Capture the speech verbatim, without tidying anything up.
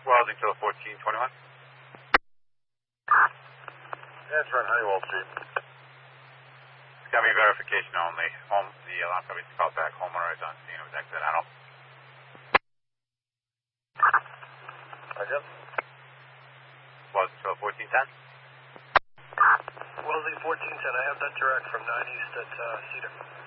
Welding Kilo fourteen twenty-one. That's right, Honeywell Street. It's got to be verification only. Home, the alarm company's called back. Homeowner is on scene of accidental. Again? Welding Kilo fourteen ten. Welding fourteen ten, I have that direct from nine East at uh, Cedar.